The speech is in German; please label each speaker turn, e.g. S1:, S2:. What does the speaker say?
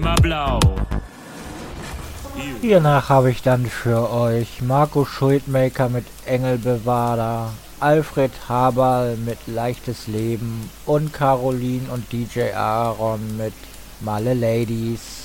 S1: Mal blau.
S2: Hiernach habe ich dann für euch Marco Schuldmaker mit Engelbewader, Alfred Haberl mit Leichtes Leben und Caroline und DJ Aaron mit Malle Ladies.